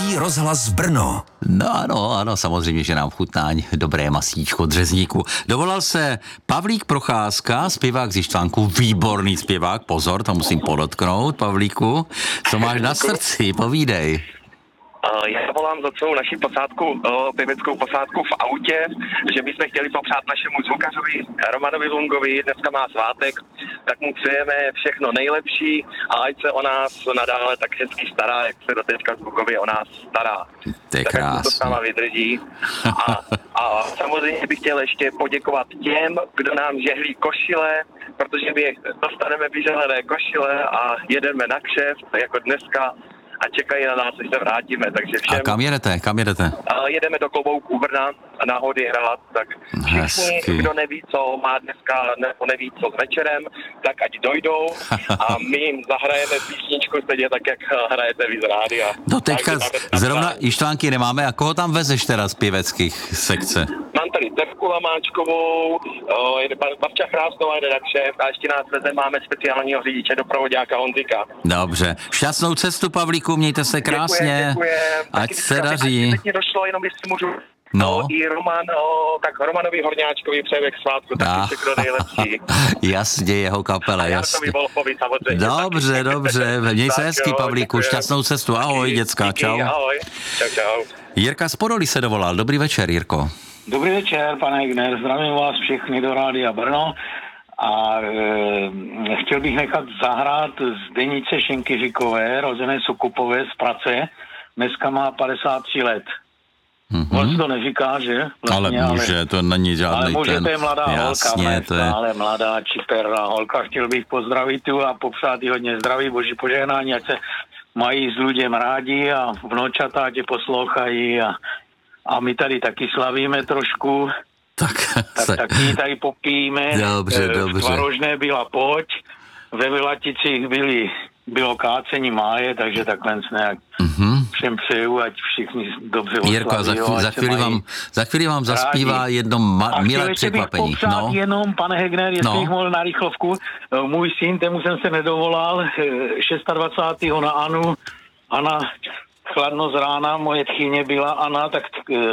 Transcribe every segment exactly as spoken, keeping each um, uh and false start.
Český rozhlas Brno. No ano, ano, samozřejmě, že nám chutná dobré masíčko dřezníku. Dovolal se Pavlík Procházka, zpěvák z Ištvánku, výborný zpěvák, pozor, to musím podotknout, Pavlíku. Co máš na srdci, povídej. Já volám za celou naši posádku, pěveckou posádku v autě, že bychom chtěli popřát našemu zvukařovi Romanovi Lungovi, dneska má svátek, tak mu přejeme všechno nejlepší a ať se o nás nadále tak hezky stará, jak se doteďka zvukově o nás stará. To je krásný. To s náma vydrží. A, a samozřejmě bych chtěl ještě poděkovat těm, kdo nám žehlí košile, protože my dostaneme vyžehlené košile a jedeme na kšeft, jako dneska, a čekají na nás, až se vrátíme, takže všem... A kam jedete, kam jedete? A jedeme do Klobouku Brna na Hody hrát, tak všichni, Hezky. kdo neví, co má dneska, nebo neví, co s večerem, tak ať dojdou a my jim zahrajeme písničku stejně tak, jak hrajete vy z rádia. No teďka zrovna Ištvánky nemáme, a koho tam vezeš teda z pěveckých sekce? Mám tady Terku Lamáčkovou, Babča Chrásnová jde na kšeft a ještě nás veze máme speciálního řidiče, doprovoďáka Honzika. Dobře, šťastnou cestu, Pavlíku, mějte se krásně, děkujem, děkujem. ať Taky se říkám, daří. Teď mě došlo, jenom jestli můžu... No. No, i Roman, o, tak Romanovi Horňáčkovi přeje k svátku, taky všechno nejlepší. Jasně, jeho kapele, A jasně. Jarkovi Wolfovi samozřejmě. Dobře, taky. dobře, měj se Tak hezky, jo, Pavlíku, děkujem. šťastnou cestu, ahoj, Díky, děcka, díky, čau. Ahoj, čau, čau. Jirka z Podolí se dovolal, dobrý večer, Jirko. Dobrý večer, pane Igner, zdravím vás všechny do Rádia Brno a e, chtěl bych nechat zahrát Zdenice Šenkyřikové, rozené Sokupové z Prace, dneska má padesát tři let. Mm-hmm. Moc to neříká, že? Vlastně, ale může, ale, to není žádný ale může, ten... to je mladá Jasně, holka, to je... ale mladá, čiperná holka. Chtěl bych pozdravit tu a popřát jí hodně zdraví, boží požehnání, ať se mají s lidem rádi a vnoučata tě poslouchají a, a my tady taky slavíme trošku. Tak, tak se... taky tady popijeme. Dobře, dobře. V Tvarožné byla poď, ve Vylaticích byli, bylo kácení máje, takže takhle nějak mm-hmm. všem přeju, ať všichni dobře oslaví. Jirko, za, chvíli, za, chvíli vám, za chvíli vám zaspívá jedno ma, milé překvapení. A bych jenom, pane Hegner, jestli no. bych mohl na rychlovku, můj syn, tému jsem se nedovolal, dvacátého šestého na Anu, Ana chladno z rána, moje tchýně byla Ana, tak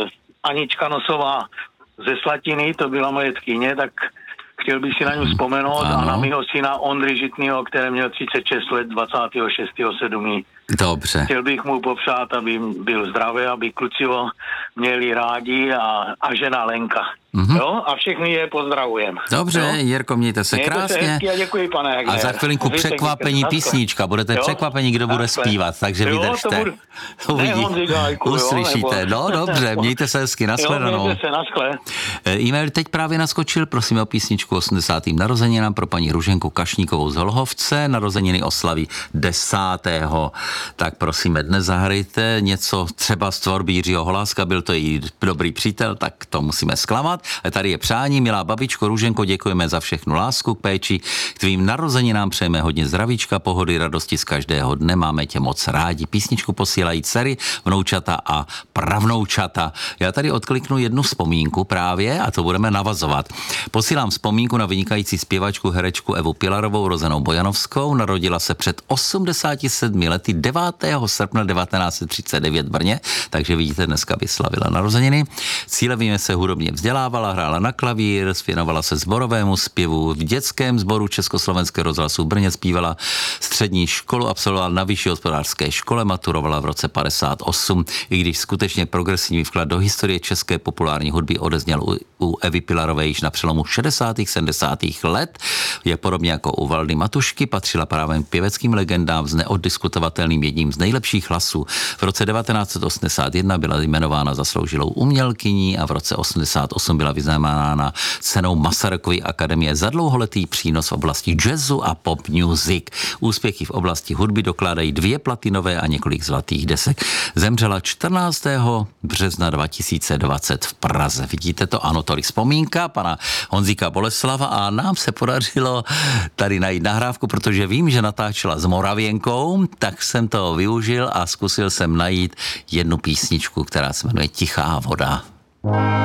Anička Nosová ze Slatiny, to byla moje tchýně, tak chtěl bych si na ňu vzpomenout ano. A na mýho syna Ondry Žitnýho, který měl třicet šest let dvacátého šestého sedmého Dobře. Chtěl bych mu popřát, aby byl zdravý, aby kluci ho měli rádi a, a žena Lenka. Mm-hmm. Jo? A všechny je pozdravujem. Dobře, jo? Jirko, mějte se mějte krásně. Se hezky a děkuji, pane Hegner. A za chvilinku překvapení písnička. Budete jo? překvapení, kdo bude Naskle. zpívat, takže jo, vydržte. Budu... Uvidí. Gajku, Uslyšíte. Jo, nebo... No dobře, mějte se hezky, nashledanou. Mějte se, naskle. E-mail teď právě naskočil, prosím o písničku osmdesátým narozeninám pro paní Ruženku Kašníkovou z Holhovce. Narozeniny oslaví desátého Tak prosíme, dnes zahrajte něco třeba z tvorby Jiřího Holáska, byl to její dobrý přítel, tak to musíme zklamat. A tady je přání, milá babičko Ruženko, děkujeme za všechnu lásku k péči. K tvým narozeninám přejeme hodně zdravíčka, pohody, radosti z každého dne, máme tě moc rádi. Písničku posílají dcery, vnoučata a pravnoučata. Já tady odkliknu jednu vzpomínku právě a to budeme navazovat. Posílám vzpomínku na vynikající zpěvačku, herečku Evu Pilarovou, rozenou Bojanovskou. Narodila se před osmdesáti sedmi lety devátého srpna devatenáct set třicet devět v Brně, takže vidíte, dneska by slavila narozeniny. Cílevíme se hudobně vzdělávala, hrála na klavír, věnovala se sborovému zpěvu, v dětském sboru Československého rozhlasu v Brně zpívala, střední školu absolvovala na vyšší hospodářské škole, maturovala v roce padesát osm, i když skutečně progresivní vklad do historie české populární hudby odezněl u, u Evy Pilarové již na přelomu šedesátých sedmdesátých let. Je podobně jako u Valdy Matušky, patřila právě pěveckým legendám s neoddiskutovatelným jedním z nejlepších hlasů. V roce devatenáct set osmdesát jedna byla jmenována zasloužilou umělkyní a v roce osmdesát osm byla vyznámána cenou Masarykovy akademie za dlouholetý přínos v oblasti jazzu a pop music. Úspěchy v oblasti hudby dokládají dvě platinové a několik zlatých desek. Zemřela čtrnáctého března dva tisíce dvacet v Praze. Vidíte to? Ano, tolik vzpomínka pana Honzíka Boleslava a nám se podařilo tady najít nahrávku, protože vím, že natáčela s Moravěnkou, tak jsem to využil a zkusil jsem najít jednu písničku, která se jmenuje Tichá voda.